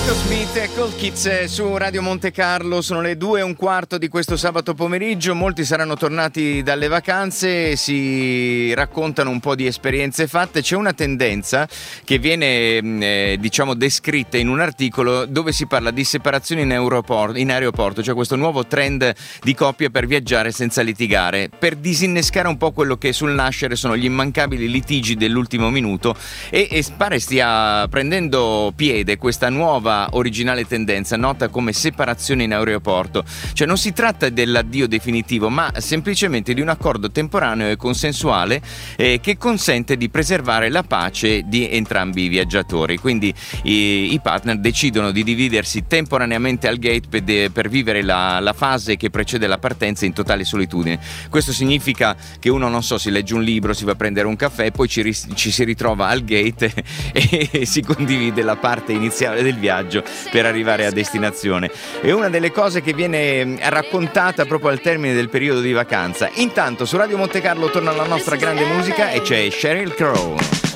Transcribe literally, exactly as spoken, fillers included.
Smith e Cold Kids su Radio Monte Carlo. Sono le due e un quarto di questo sabato pomeriggio. Molti saranno tornati dalle vacanze, si raccontano un po' di esperienze fatte. C'è una tendenza che viene eh, diciamo descritta in un articolo dove si parla di separazioni in aeroporto, in aeroporto, cioè questo nuovo trend di coppie per viaggiare senza litigare, per disinnescare un po' quello che sul nascere sono gli immancabili litigi dell'ultimo minuto, e, e pare stia prendendo piede questa nuova originale tendenza nota come separazione in aeroporto. Cioè non si tratta dell'addio definitivo, ma semplicemente di un accordo temporaneo e consensuale eh, che consente di preservare la pace di entrambi i viaggiatori. Quindi i, i partner decidono di dividersi temporaneamente al gate per, de, per vivere la, la fase che precede la partenza in totale solitudine. Questo significa che uno, non so, si legge un libro, si va a prendere un caffè, poi ci, ci si ritrova al gate e, e si condivide la parte iniziale del viaggio per arrivare a destinazione. È una delle cose che viene raccontata proprio al termine del periodo di vacanza. Intanto su Radio Monte Carlo torna la nostra grande musica e c'è Sheryl Crow.